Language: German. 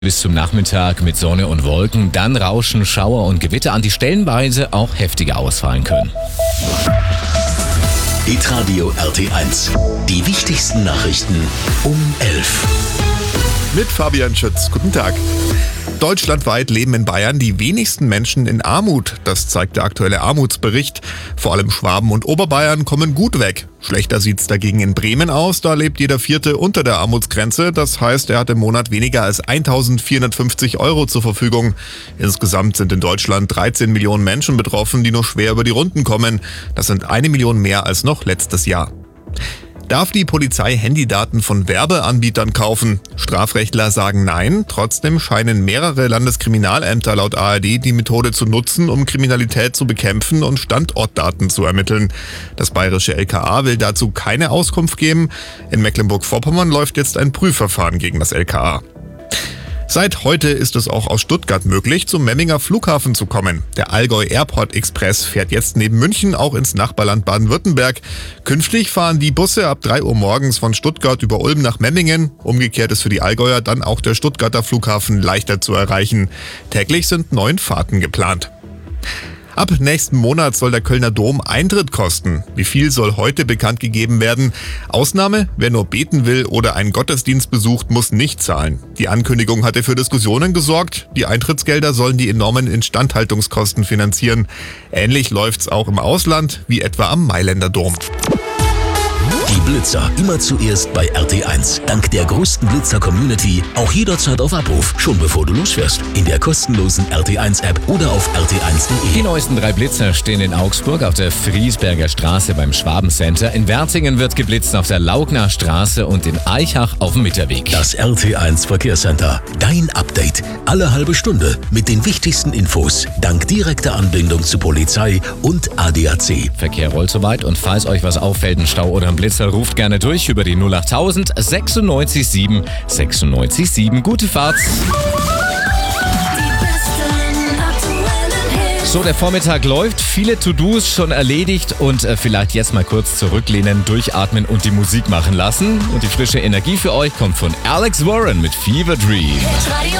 Bis zum Nachmittag mit Sonne und Wolken, dann rauschen Schauer und Gewitter an, die stellenweise auch heftiger ausfallen können. Hitradio RT1. Die wichtigsten Nachrichten um 11. Mit Fabian Schütz. Guten Tag. Deutschlandweit leben in Bayern die wenigsten Menschen in Armut. Das zeigt der aktuelle Armutsbericht. Vor allem Schwaben und Oberbayern kommen gut weg. Schlechter sieht's dagegen in Bremen aus. Da lebt jeder Vierte unter der Armutsgrenze. Das heißt, er hat im Monat weniger als 1.450 € zur Verfügung. Insgesamt sind in Deutschland 13 Millionen Menschen betroffen, die nur schwer über die Runden kommen. Das sind 1 Million mehr als noch letztes Jahr. Darf die Polizei Handydaten von Werbeanbietern kaufen? Strafrechtler sagen nein. Trotzdem scheinen mehrere Landeskriminalämter laut ARD die Methode zu nutzen, um Kriminalität zu bekämpfen und Standortdaten zu ermitteln. Das bayerische LKA will dazu keine Auskunft geben. In Mecklenburg-Vorpommern läuft jetzt ein Prüfverfahren gegen das LKA. Seit heute ist es auch aus Stuttgart möglich, zum Memminger Flughafen zu kommen. Der Allgäu Airport Express fährt jetzt neben München auch ins Nachbarland Baden-Württemberg. Künftig fahren die Busse ab 3 Uhr morgens von Stuttgart über Ulm nach Memmingen. Umgekehrt ist für die Allgäuer dann auch der Stuttgarter Flughafen leichter zu erreichen. Täglich sind 9 Fahrten geplant. Ab nächsten Monat soll der Kölner Dom Eintritt kosten. Wie viel soll heute bekannt gegeben werden? Ausnahme, wer nur beten will oder einen Gottesdienst besucht, muss nicht zahlen. Die Ankündigung hatte für Diskussionen gesorgt. Die Eintrittsgelder sollen die enormen Instandhaltungskosten finanzieren. Ähnlich läuft's auch im Ausland, wie etwa am Mailänder Dom. Die Blitzer immer zuerst bei RT1. Dank der größten Blitzer-Community auch jederzeit auf Abruf. Schon bevor du losfährst. In der kostenlosen RT1-App oder auf rt1.de. Die neuesten 3 Blitzer stehen in Augsburg auf der Friesberger Straße beim Schwabencenter. In Wertingen wird geblitzt auf der Laugner Straße und in Eichach auf dem Mitterweg. Das RT1 Verkehrscenter. Dein Update. Alle halbe Stunde mit den wichtigsten Infos. Dank direkter Anbindung zu Polizei und ADAC. Verkehr rollt soweit und falls euch was auffällt, ein Stau oder ein Blitzer, ruft gerne durch über die 08000 96 7 96 7. Gute Fahrt! So, der Vormittag läuft, viele To-Dos schon erledigt und vielleicht jetzt mal kurz zurücklehnen, durchatmen und die Musik machen lassen. Und die frische Energie für euch kommt von Alex Warren mit Fever Dream. Radio